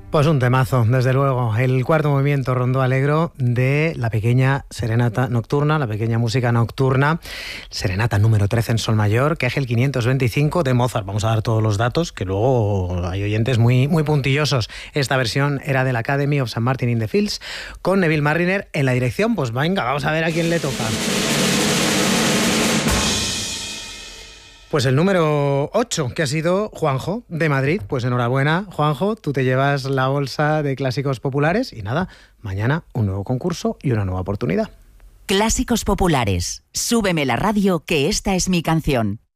Pues un temazo, desde luego. El cuarto movimiento Rondó Alegro de la pequeña serenata nocturna, la pequeña música nocturna, serenata número 13 en sol mayor, que es el 525 de Mozart. Vamos a dar todos los datos, que luego hay oyentes muy puntillosos. Esta versión era de la Academy of St. Martin in the Fields, con Neville Marriner en la dirección. Pues venga, vamos a ver a quién le toca. Pues el número 8, que ha sido Juanjo, de Madrid. Pues enhorabuena, Juanjo, tú te llevas la bolsa de clásicos populares y nada, mañana un nuevo concurso y una nueva oportunidad. Clásicos populares. Súbeme la radio, que esta es mi canción.